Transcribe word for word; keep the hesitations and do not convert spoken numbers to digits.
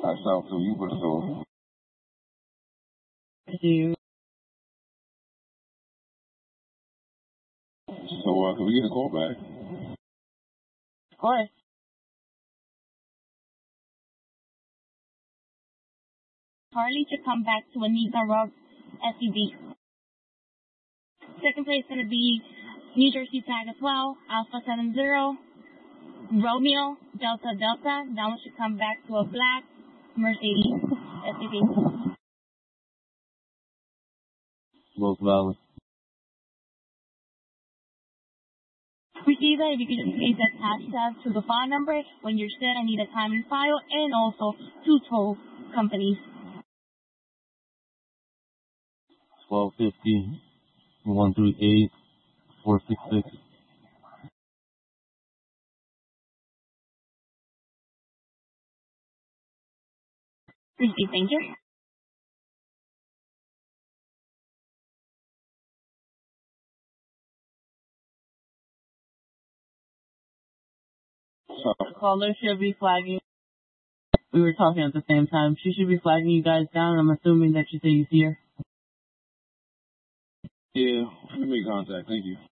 I sound to you, but so. I see you. So, uh, can we get a call back? Of course. Harley to come back to Anita Rob S U V. Second place going to be New Jersey tag as well, Alpha seven zero, Romeo, Delta Delta. That one should come back to a black Mercedes S U V. Both valid. Receiver, if you could just please attach that to the file number. When you're set, I need a time and file and also two toll companies. twelve fifty, one three eight, four six six. Receive, thank you. The caller should be flagging. We were talking at the same time. She should be flagging you guys down. I'm assuming that you say you see her. Yeah, let me make contact. Thank you.